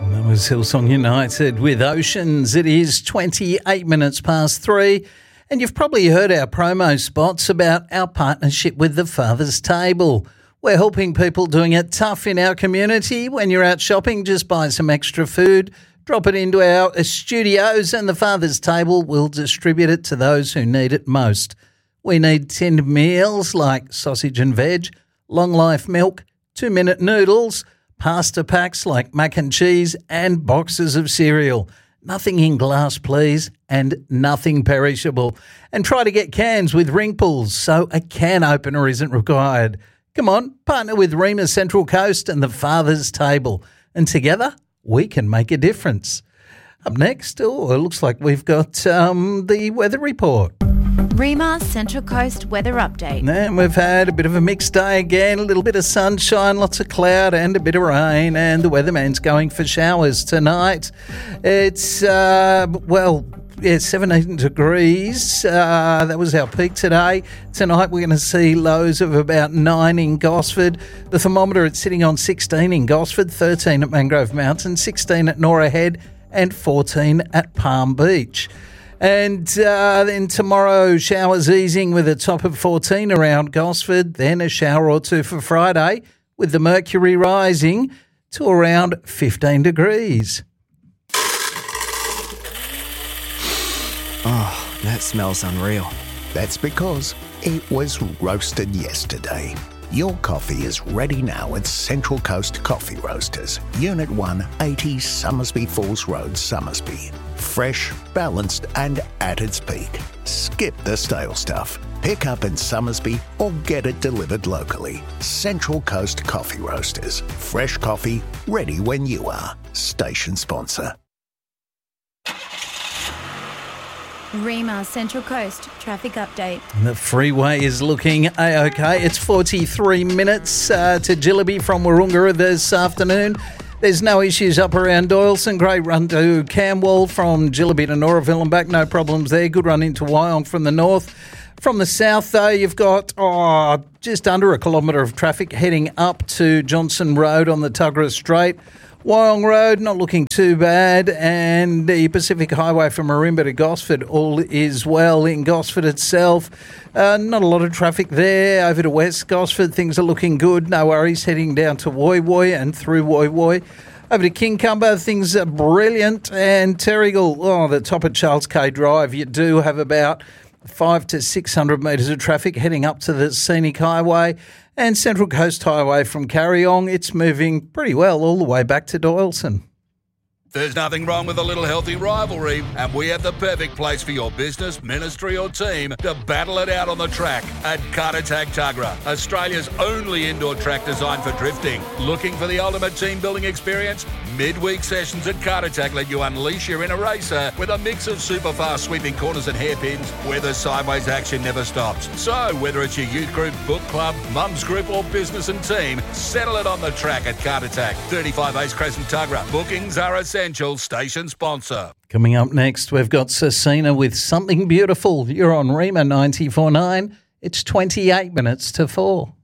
That was Hillsong United with Oceans. It is 28 minutes past 3, and you've probably heard our promo spots about our partnership with the Father's Table. We're helping people doing it tough in our community. When you're out shopping, just buy some extra food, drop it into our studios, and the Father's Table will distribute it to those who need it most. We need tinned meals like sausage and veg, long life milk, 2-minute noodles, pasta packs like mac and cheese, and boxes of cereal. Nothing in glass, please, and nothing perishable. And try to get cans with ring pulls so a can opener isn't required. Come on, partner with Rima Central Coast and the Father's Table. And together, we can make a difference. Up next, it looks like we've got the weather report. Rima Central Coast weather update. And we've had a bit of a mixed day again, a little bit of sunshine, lots of cloud and a bit of rain, and the weatherman's going for showers tonight. It's, 17 degrees. That was our peak today. Tonight we're going to see lows of about 9 in Gosford. The thermometer, it's sitting on 16 in Gosford, 13 at Mangrove Mountain, 16 at Norah Head, and 14 at Palm Beach. And then tomorrow, showers easing with a top of 14 around Gosford, then a shower or two for Friday, with the mercury rising to around 15 degrees. Oh, that smells unreal. That's because it was roasted yesterday. Your coffee is ready now at Central Coast Coffee Roasters, Unit 1, 80 Summersby Falls Road, Summersby. Fresh, balanced, and at its peak. Skip the stale stuff. Pick up in Summersby or get it delivered locally. Central Coast Coffee Roasters. Fresh coffee, ready when you are. Station sponsor. Rima Central Coast traffic update. The freeway is looking A-OK. It's 43 minutes to Jillaby from Wahroonga this afternoon. There's no issues up around Doyleson. Great run to Camwell from Jillaby to Noraville and back. No problems there. Good run into Wyong from the north. From the south, though, you've got just under a kilometre of traffic heading up to Johnson Road on the Tuggerah Strait. Wyong Road, not looking too bad, and the Pacific Highway from Marimba to Gosford, all is well in Gosford itself. Not a lot of traffic there. Over to West Gosford, things are looking good. No worries, heading down to Woy Woy and through Woy Woy. Over to Kincumber, things are brilliant, and Terrigal, the top of Charles K Drive, you do have about 500 to 600 metres of traffic heading up to the Scenic Highway. And Central Coast Highway from Carryong, it's moving pretty well all the way back to Doyleson. There's nothing wrong with a little healthy rivalry, and we have the perfect place for your business, ministry or team to battle it out on the track at Kartatag Tuggerah, Australia's only indoor track designed for drifting. Looking for the ultimate team building experience? Midweek sessions at Kartatag let you unleash your inner racer with a mix of super fast sweeping corners and hairpins where the sideways action never stops. So whether it's your youth group, book club, mums group or business and team, settle it on the track at Kartatag, 35 Ace Crescent Tuggerah. Bookings are essential. Station sponsor. Coming up next, we've got Cecina with Something Beautiful. You're on Rima 94.9. It's 28 minutes to 4.